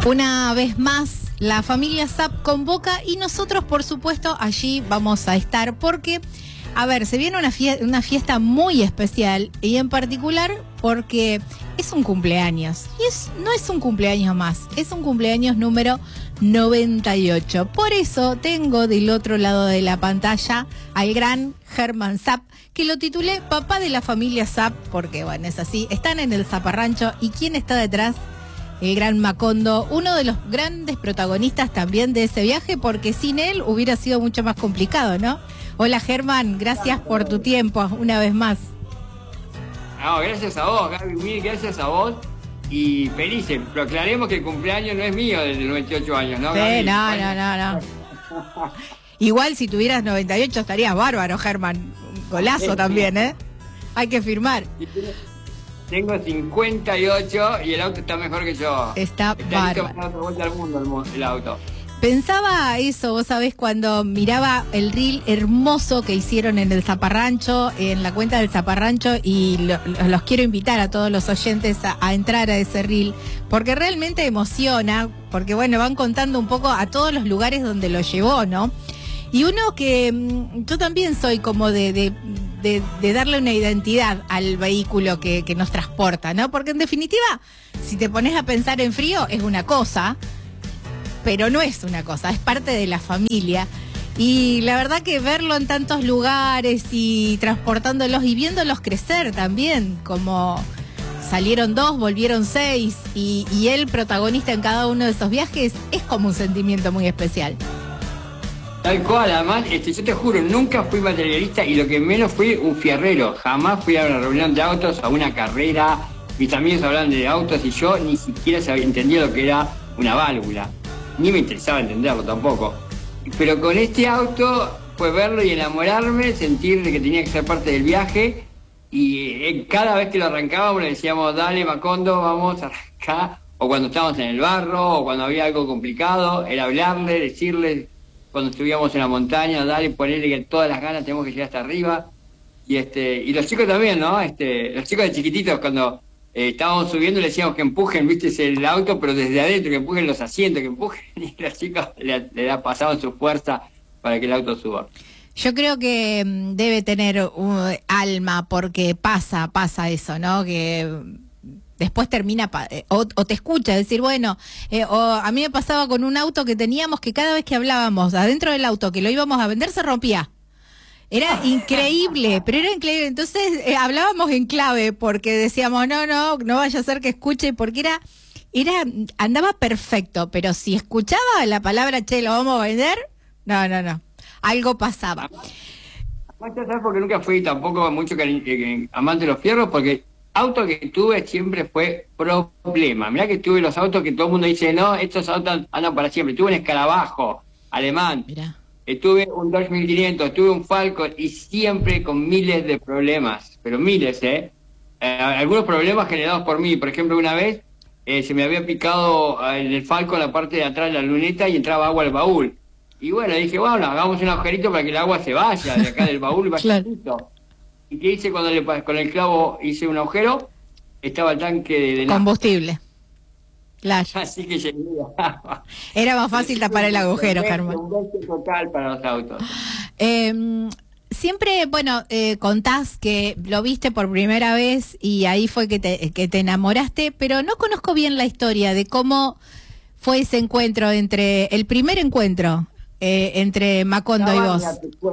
Una vez más, la familia Zapp convoca y nosotros, por supuesto, allí vamos a estar porque, a ver, se viene una fiesta muy especial y en particular porque es un cumpleaños. Y no es un cumpleaños más, es un cumpleaños número 98. Por eso tengo del otro lado de la pantalla al gran Germán Zapp, que lo titulé Papá de la familia Zapp, porque bueno, es así, están en el Zaparrancho. ¿Y quién está detrás? El gran Macondo, uno de los grandes protagonistas también de ese viaje, porque sin él hubiera sido mucho más complicado, ¿no? Hola Germán, gracias por tu tiempo una vez más. No, gracias a vos, Gaby, mil gracias a vos y felices. Pero aclaremos que el cumpleaños no es mío desde 98 años, ¿no? Sí, Gaby? no. Igual si tuvieras 98 estarías bárbaro, Germán. Un golazo también, ¿eh? Hay que firmar. Tengo 58 y el auto está mejor que yo. Está listo bárbaro. para dar otra vuelta al mundo el auto. Pensaba eso, vos sabés, cuando miraba el reel hermoso que hicieron en el Zaparrancho, en la cuenta del Zaparrancho, y los quiero invitar a todos los oyentes a entrar a ese reel, porque realmente emociona, porque bueno, van contando un poco a todos los lugares donde lo llevó, ¿no? Y uno que yo también soy como de darle una identidad al vehículo que nos transporta, ¿no? Porque en definitiva, si te pones a pensar en frío, es una cosa, pero no es una cosa, es parte de la familia. Y la verdad que verlo en tantos lugares y transportándolos y viéndolos crecer también, como salieron 2, volvieron 6, y él protagonista en cada uno de esos viajes, es como un sentimiento muy especial. Tal cual, además, yo te juro, nunca fui materialista y lo que menos fui un fierrero. Jamás fui a una reunión de autos, a una carrera. Mis amigos hablaban de autos y yo ni siquiera entendía lo que era una válvula. Ni me interesaba entenderlo tampoco. Pero con este auto fue verlo y enamorarme, sentir que tenía que ser parte del viaje. Y cada vez que lo arrancábamos le decíamos, dale Macondo, vamos a arrancar. O cuando estábamos en el barro, o cuando había algo complicado, era hablarle, decirle, cuando estuvimos en la montaña, dale, ponerle que todas las ganas, tenemos que llegar hasta arriba. Y los chicos también, ¿no? Los chicos de chiquititos, cuando estábamos subiendo, le decíamos que empujen, viste, el auto, pero desde adentro, que empujen los asientos, que empujen, y los chicos le pasaban su fuerza para que el auto suba. Yo creo que debe tener alma, porque pasa eso, ¿no? Que después termina, o te escucha decir, bueno, o a mí me pasaba con un auto que teníamos que cada vez que hablábamos adentro del auto, que lo íbamos a vender, se rompía. Era increíble, pero era increíble. Entonces hablábamos en clave, porque decíamos, no vaya a ser que escuche, porque andaba perfecto, pero si escuchaba la palabra, che, lo vamos a vender, no, algo pasaba. ¿Sabes por qué nunca fui tampoco mucho amante de los fierros? Porque auto que tuve siempre fue problema. Mirá que tuve los autos que todo el mundo dice, no, estos autos andan para siempre. Tuve un Escarabajo alemán. Mirá. Tuve un Dodge 1500, tuve un Falcon y siempre con miles de problemas, pero miles, algunos problemas generados por mí. Por ejemplo, una vez se me había picado en el Falcon la parte de atrás de la luneta y entraba agua al baúl. Y bueno, dije, bueno, hagamos un agujerito para que el agua se vaya de acá del baúl y vaya listo. ¿Y qué hice cuando con el clavo hice un agujero? Estaba el tanque de combustible. Claro. Así que llegué. Era más fácil tapar el agujero, Germán. Un golpe total para los autos. Siempre, bueno, contás que lo viste por primera vez y ahí fue que te enamoraste, pero no conozco bien la historia de cómo fue ese encuentro, el primer encuentro entre Macondo y vos.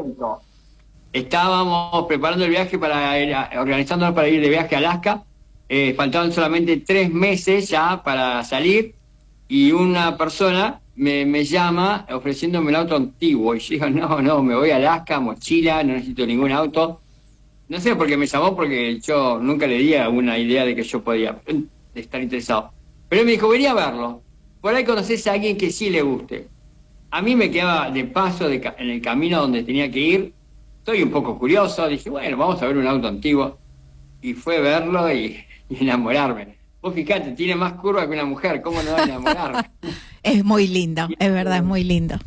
Estábamos preparando el viaje organizándonos para ir de viaje a Alaska. Faltaban solamente 3 meses ya para salir y una persona me llama ofreciéndome un auto antiguo y yo digo, no, me voy a Alaska, mochila, no necesito ningún auto. No sé por qué me llamó, porque yo nunca le di alguna idea de que yo podía estar interesado. Pero él me dijo, venía a verlo, por ahí conoces a alguien que sí le guste. A mí me quedaba de paso en el camino donde tenía que ir. Estoy un poco curioso, dije, bueno, vamos a ver un auto antiguo. Y fue verlo y enamorarme. Vos fijate, tiene más curva que una mujer, ¿cómo no va a enamorarme? Es muy lindo, es verdad, es muy lindo.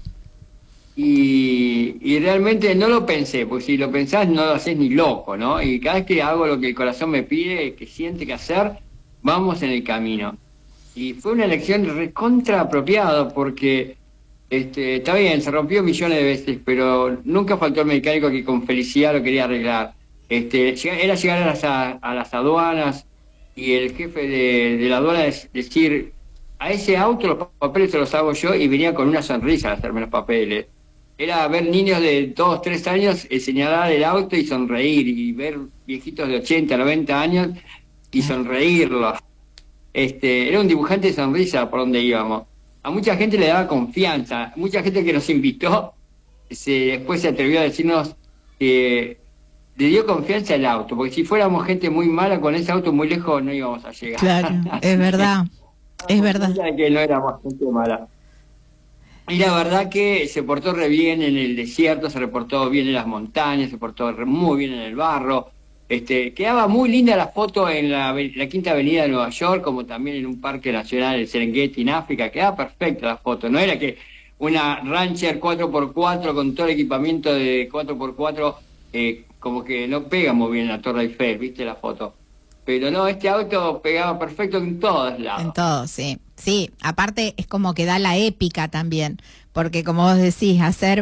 Y realmente no lo pensé, porque si lo pensás no lo haces ni loco, ¿no? Y cada vez que hago lo que el corazón me pide, que siente que hacer, vamos en el camino. Y fue una elección recontra apropiada porque está bien, se rompió millones de veces, pero nunca faltó el mecánico que con felicidad lo quería arreglar. Era llegar a las aduanas y el jefe de la aduana decir, a ese auto los papeles se los hago yo, y venía con una sonrisa a hacerme los papeles. Era ver niños de 2, 3 años señalar el auto y sonreír, y ver viejitos de 80, 90 años y sonreírlos. Era un dibujante de sonrisa por donde íbamos. A mucha gente le daba confianza, mucha gente que nos invitó después se atrevió a decirnos que le dio confianza el auto, porque si fuéramos gente muy mala con ese auto muy lejos no íbamos a llegar. Claro, es verdad, es verdad. Que no éramos gente mala. Y la verdad que se portó re bien en el desierto, se reportó bien en las montañas, se portó muy bien en el barro. Quedaba muy linda la foto en la Quinta Avenida de Nueva York, como también en un parque nacional, el Serengeti en África. Quedaba perfecta la foto. No era que una Rancher 4x4 con todo el equipamiento de 4x4, como que no pega muy bien en la Torre Eiffel, ¿viste la foto? Pero no, este auto pegaba perfecto en todos lados. En todos, sí. Sí, aparte es como que da la épica también, porque como vos decís, hacer,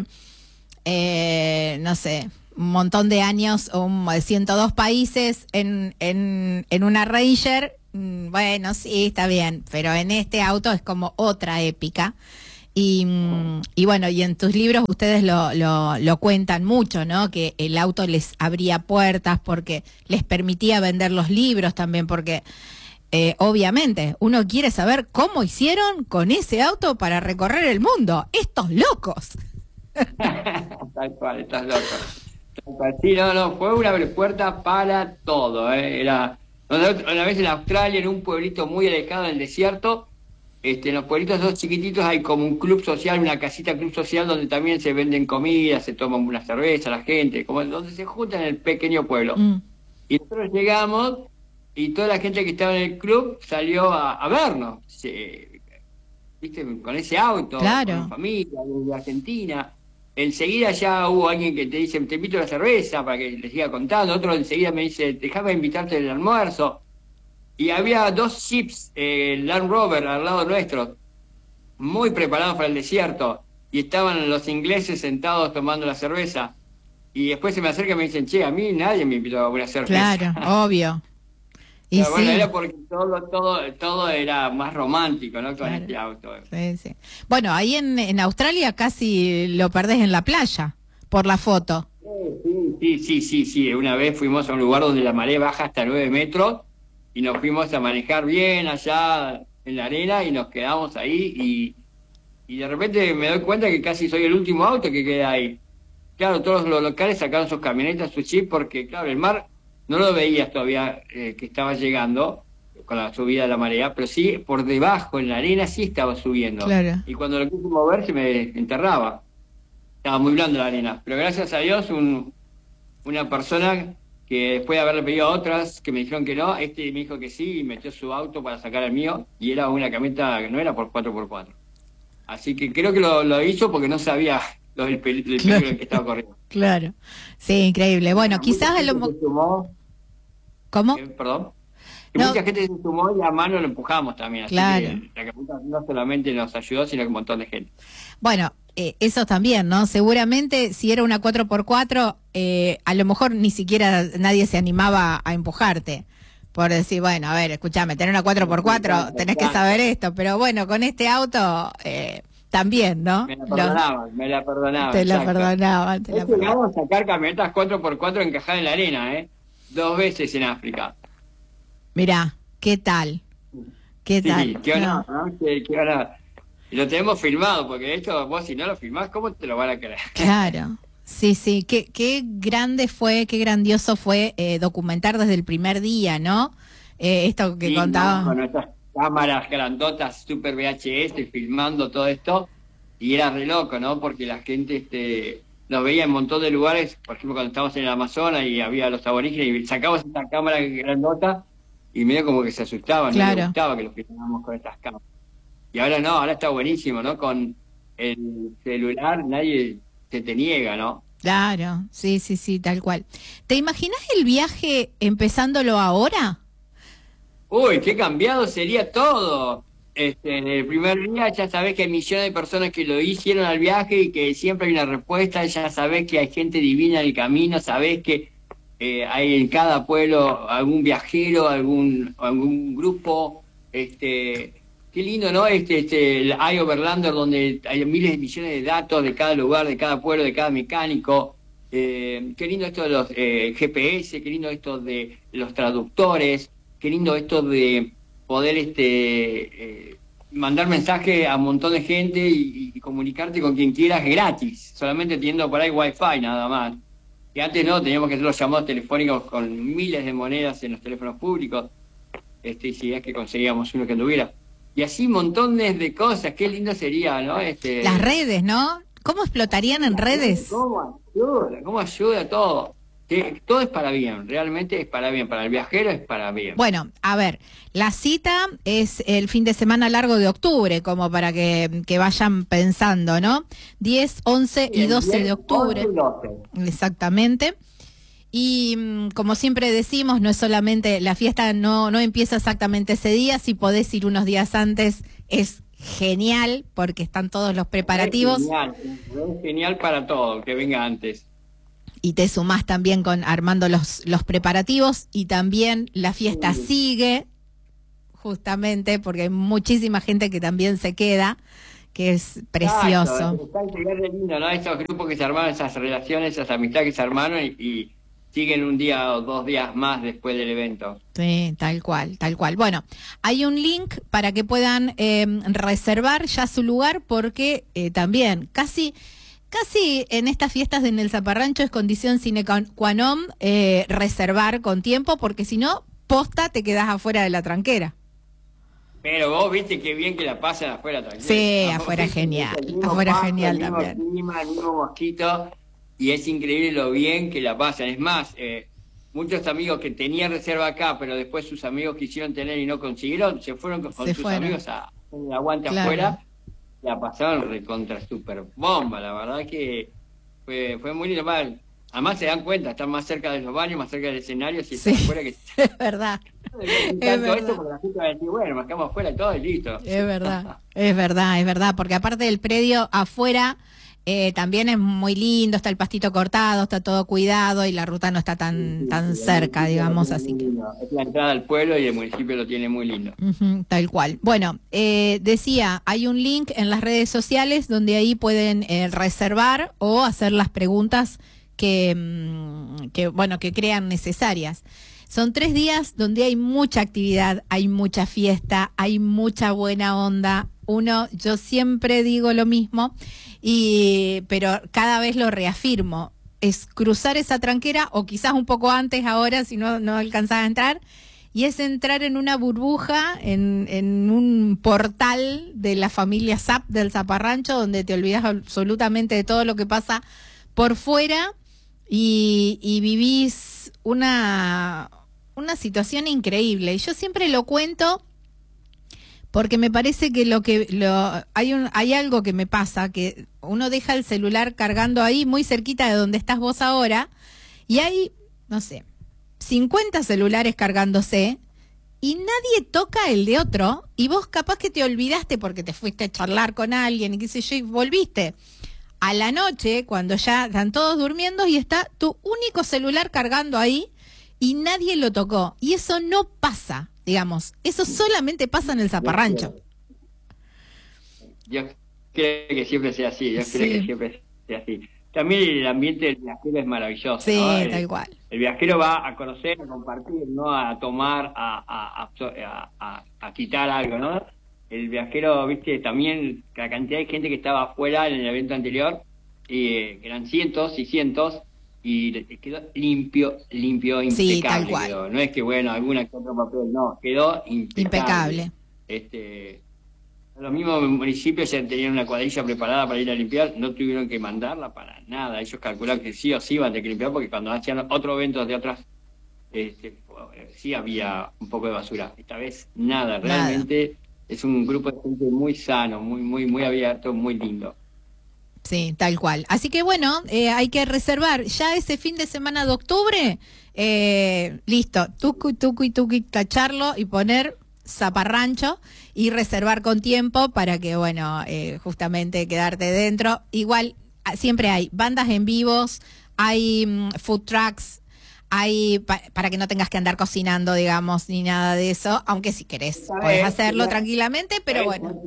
no sé, un montón de años o 102 países en una Ranger, bueno, sí, está bien, pero en este auto es como otra épica. Y bueno, y en tus libros ustedes lo cuentan mucho, ¿no? Que el auto les abría puertas porque les permitía vender los libros también, porque obviamente uno quiere saber cómo hicieron con ese auto para recorrer el mundo. ¡Estos locos! Tal cual, estás loco. Sí, no, fue una puerta para todo, Era una vez en Australia, en un pueblito muy alejado del desierto. En los pueblitos dos chiquititos hay como un club social, una casita club social donde también se venden comidas, se toman una cerveza la gente, como donde se juntan en el pequeño pueblo. Y nosotros llegamos y toda la gente que estaba en el club salió a vernos, ¿viste? Con ese auto, claro, con familia, desde Argentina. Enseguida ya hubo alguien que te dice, te invito a la cerveza para que les siga contando. Otro enseguida me dice, déjame invitarte al almuerzo. Y había 2 jeeps, Land Rover al lado nuestro, muy preparados para el desierto, y estaban los ingleses sentados tomando la cerveza. Y después se me acercan y me dicen, che, a mí nadie me invitó a una cerveza. Claro, obvio. Y pero bueno, sí, era porque todo era más romántico, ¿no? Con claro, este auto. Sí, sí. Bueno, ahí en Australia casi lo perdés en la playa, por la foto. Sí. Una vez fuimos a un lugar donde la marea baja hasta 9 metros, y nos fuimos a manejar bien allá en la arena, y nos quedamos ahí, y de repente me doy cuenta que casi soy el último auto que queda ahí. Claro, todos los locales sacaron sus camionetas, sus jeeps, porque claro, el mar no lo veías todavía que estaba llegando con la subida de la marea, pero sí por debajo, en la arena, sí estaba subiendo. Claro. Y cuando lo quise mover se me enterraba. Estaba muy blanda la arena. Pero gracias a Dios, una persona que después de haberle pedido a otras que me dijeron que no, me dijo que sí y metió su auto para sacar el mío, y era una camioneta que no era por 4x4. Así que creo que lo hizo porque no sabía del peligro que estaba corriendo. Claro, sí, increíble. Bueno, quizás ¿Cómo? Perdón. Que No. mucha gente se sumó y a mano lo empujamos también. Así Claro. que la camioneta no solamente nos ayudó, sino que un montón de gente. Bueno, eso también, ¿no? Seguramente si era una 4x4, a lo mejor ni siquiera nadie se animaba a empujarte. Por decir, bueno, a ver, escúchame, tener una 4x4, tenés que saber esto. Pero bueno, con este auto también, ¿no? Me la perdonaban. Te la exacto. perdonaban. Llegamos a sacar camionetas 4x4 encajadas en la arena, 2 veces en África. Mirá, ¿qué tal? ¿Qué Sí, tal? qué honor, ¿no? Qué honor. Y lo tenemos filmado, porque esto vos si no lo filmás, ¿cómo te lo van a creer? Claro, sí, qué grande fue, qué grandioso fue documentar desde el primer día, ¿no? Esto que contaba. Con nuestras cámaras grandotas, super VHS, filmando todo esto, y era re loco, ¿no? Porque la gente nos veía en un montón de lugares, por ejemplo, cuando estábamos en el Amazonas y había los aborígenes, y sacamos esta cámara grandota, y medio como que se asustaban, Claro. no les gustaba que los filmáramos con estas cámaras. Y ahora no, ahora está buenísimo, ¿no? Con el celular nadie se te niega, ¿no? Claro, sí, tal cual. ¿Te imaginas el viaje empezándolo ahora? Uy, qué cambiado sería todo. En el primer día ya sabés que hay millones de personas que lo hicieron al viaje y que siempre hay una respuesta, ya sabés que hay gente divina en el camino, sabés que hay en cada pueblo algún viajero, algún grupo, qué lindo, ¿no? El iOverlander, donde hay miles de millones de datos de cada lugar, de cada pueblo, de cada mecánico. Qué lindo esto de los GPS, qué lindo esto de los traductores, qué lindo esto de poder mandar mensaje a un montón de gente y comunicarte con quien quieras gratis, solamente teniendo por ahí wifi nada más. Que antes no, teníamos que hacer los llamados telefónicos con miles de monedas en los teléfonos públicos, y si es que conseguíamos uno que tuviera. Y así montones de cosas, qué lindo sería, ¿no? Las redes, ¿no? ¿Cómo explotarían en redes? ¿Cómo ayuda todo? Que todo es para bien, realmente es para bien, para el viajero es para bien. Bueno, a ver, la cita es el fin de semana largo de octubre, como para que vayan pensando, ¿no? 10, 11 y 12 de octubre. 11 y 12. Exactamente. Y como siempre decimos, no es solamente, la fiesta no empieza exactamente ese día, si podés ir unos días antes es genial, porque están todos los preparativos. Es genial para todo, que venga antes. Y te sumás también con armando los preparativos, y también la fiesta sigue, justamente porque hay muchísima gente que también se queda, que es precioso. Es lindo, ¿no? Esos grupos que se armaron, esas relaciones, esas amistades que se armaron y siguen un día o 2 días más después del evento. Sí, tal cual, tal cual. Bueno, hay un link para que puedan reservar ya su lugar, porque también casi en estas fiestas de en el Zaparrancho es condición sine qua non reservar con tiempo, porque si no, posta, te quedás afuera de la tranquera. Pero vos viste qué bien que la pasan afuera tranquila. Sí, afuera es genial, afuera es genial también. El mismo mosquito, y es increíble lo bien que la pasan. Es más, muchos amigos que tenían reserva acá, pero después sus amigos quisieron tener y no consiguieron, se fueron con sus amigos a un aguante afuera. La pasaron recontra super bomba, la verdad que fue muy lindo. Además se dan cuenta, están más cerca de los baños, más cerca del escenario, si están afuera que... Es verdad. Es verdad. Esto porque la gente va a decir, bueno, nos quedamos afuera y todo y listo. Es verdad, es verdad, porque aparte del predio afuera también es muy lindo, está el pastito cortado, está todo cuidado y la ruta no está tan cerca, digamos así. Es la entrada al pueblo y el municipio lo tiene muy lindo. Tal cual. Bueno, decía, hay un link en las redes sociales donde ahí pueden reservar o hacer las preguntas que crean necesarias. Son 3 días donde hay mucha actividad, hay mucha fiesta, hay mucha buena onda. Yo siempre digo lo mismo, pero cada vez lo reafirmo. Es cruzar esa tranquera, o quizás un poco antes ahora, si no alcanzás a entrar, y es entrar en una burbuja, en un portal de la familia Zap del Zaparrancho, donde te olvidas absolutamente de todo lo que pasa por fuera y vivís una situación increíble. Y yo siempre lo cuento porque me parece que hay algo que me pasa, que uno deja el celular cargando ahí muy cerquita de donde estás vos ahora, y hay, no sé, 50 celulares cargándose y nadie toca el de otro, y vos capaz que te olvidaste porque te fuiste a charlar con alguien y qué sé yo, y volviste a la noche cuando ya están todos durmiendo y está tu único celular cargando ahí y nadie lo tocó. Y eso no pasa, digamos, eso solamente pasa en el Zaparrancho. Yo creo que siempre sea así, También el ambiente del viajero es maravilloso. Sí, ¿no? tal cual. El viajero va a conocer, a compartir, no a tomar, a quitar algo, ¿no? El viajero, viste, también la cantidad de gente que estaba afuera en el evento anterior, que eran cientos y cientos, y quedó limpio, impecable. Sí, tal cual. Quedó. No es que, bueno, alguna que otro papel, no, quedó impecable. Los mismos municipios ya tenían una cuadrilla preparada para ir a limpiar, no tuvieron que mandarla para nada. Ellos calcularon que sí o sí iban a tener que limpiar, porque cuando hacían otros eventos de otras, sí había un poco de basura. Esta vez nada, realmente es un grupo de gente muy sano, muy abierto, muy lindo. Sí, tal cual. Así que bueno, hay que reservar ya ese fin de semana de octubre, listo, tuqui, tacharlo y poner Zaparrancho y reservar con tiempo para que, bueno, justamente quedarte dentro. Igual, siempre hay bandas en vivos, hay food trucks, hay para que no tengas que andar cocinando, digamos, ni nada de eso, aunque si querés podés hacerlo tranquilamente, pero bueno.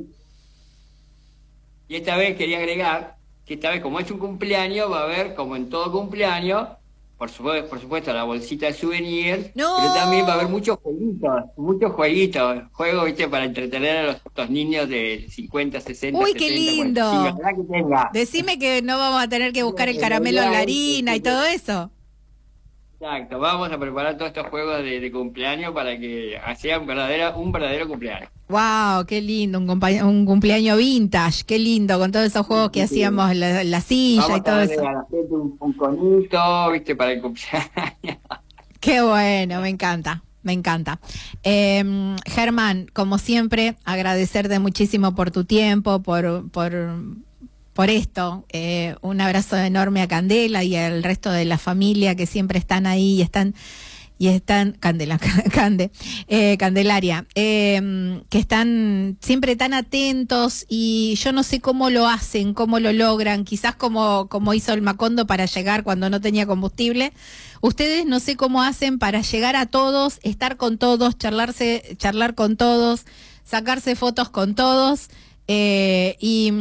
Y esta vez quería agregar que esta vez, como es un cumpleaños, va a haber, como en todo cumpleaños, por supuesto, la bolsita de souvenirs, ¡No! pero también va a haber muchos juegos, ¿viste? Para entretener a estos niños de 50, 60, ¡Uy, 70, qué lindo! 45, la que tenga. Decime que no vamos a tener que buscar el caramelo en la harina y todo eso. Exacto, vamos a preparar todos estos juegos de cumpleaños para que sea un verdadero cumpleaños. Wow, qué lindo, un cumpleaños vintage, qué lindo, con todos esos juegos que hacíamos, la silla vamos y todo eso. Vamos a la gente un conito, ¿viste? Para el cumpleaños. Qué bueno, me encanta. Me encanta. Germán, como siempre, agradecerte muchísimo por tu tiempo, por esto. Un abrazo enorme a Candela y al resto de la familia que siempre están ahí y están Candelaria, que están siempre tan atentos, y yo no sé cómo lo hacen, cómo lo logran, quizás como hizo el Macondo para llegar cuando no tenía combustible. Ustedes no sé cómo hacen para llegar a todos, estar con todos, charlar con todos, sacarse fotos con todos, y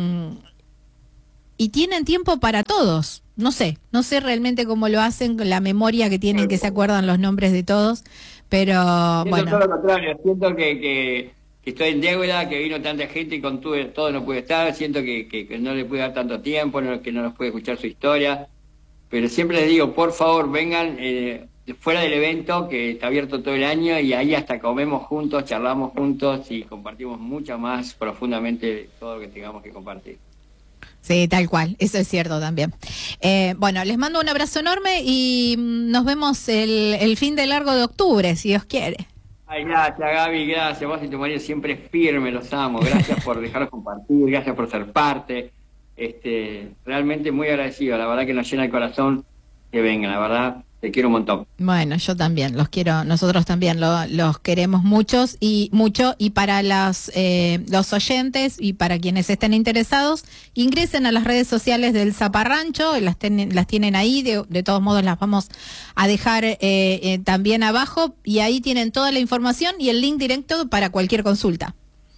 tienen tiempo para todos. No sé realmente cómo lo hacen, con la memoria que tienen, que se acuerdan los nombres de todos, pero bueno. Todo lo contrario, siento que estoy en deuda, que vino tanta gente y con todo no pude estar, siento que no le pude dar tanto tiempo, que no los pude escuchar su historia, pero siempre les digo, por favor, vengan fuera del evento, que está abierto todo el año, y ahí hasta comemos juntos, charlamos juntos y compartimos mucho más profundamente todo lo que tengamos que compartir. Sí, tal cual, eso es cierto también. Bueno, les mando un abrazo enorme y nos vemos el fin de largo de octubre, si Dios quiere. Ay, gracias Gaby, gracias, vos y tu marido siempre firme, los amo, gracias por dejarnos compartir, gracias por ser parte, realmente muy agradecido, la verdad que nos llena el corazón que vengan, la verdad. Te quiero un montón. Bueno, yo también, los quiero, nosotros también los queremos mucho, y para los oyentes y para quienes estén interesados, ingresen a las redes sociales del Zaparrancho, las tienen ahí, de todos modos las vamos a dejar también abajo, y ahí tienen toda la información y el link directo para cualquier consulta.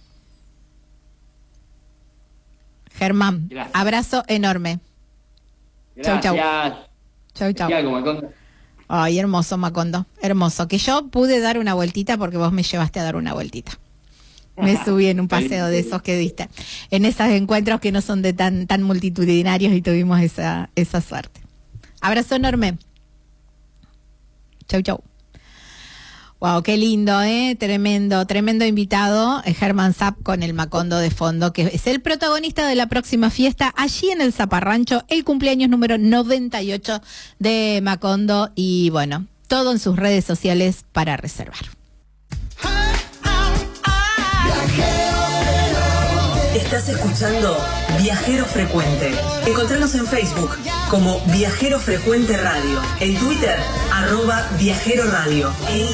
Germán, gracias. Abrazo enorme. Gracias. Chau. Chau. Ay, hermoso, Macondo, hermoso. Que yo pude dar una vueltita porque vos me llevaste a dar una vueltita. Me subí en un paseo de esos que diste, en esos encuentros que no son de tan multitudinarios, y tuvimos esa suerte. Abrazo enorme. Chau. Wow, qué lindo, tremendo invitado, Germán Zapp, con el Macondo de fondo, que es el protagonista de la próxima fiesta allí en el Zaparrancho, el cumpleaños número 98 de Macondo, y bueno, todo en sus redes sociales para reservar. Estás escuchando Viajero Frecuente. Encontranos en Facebook como Viajero Frecuente Radio, en Twitter @Viajero Radio, en